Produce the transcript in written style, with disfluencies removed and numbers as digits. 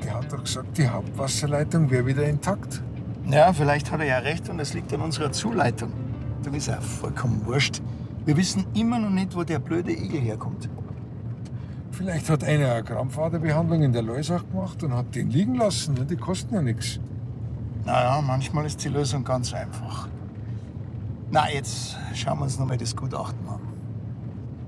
Der hat doch gesagt, die Hauptwasserleitung wäre wieder intakt. Ja, vielleicht hat er ja recht und es liegt an unserer Zuleitung. Du bist ja vollkommen wurscht. Wir wissen immer noch nicht, wo der blöde Igel herkommt. Vielleicht hat einer eine Krampfaderbehandlung in der Loisach gemacht und hat den liegen lassen. Ne? Die kosten ja nichts. Naja, manchmal ist die Lösung ganz einfach. Na, jetzt schauen wir uns noch mal das Gutachten an.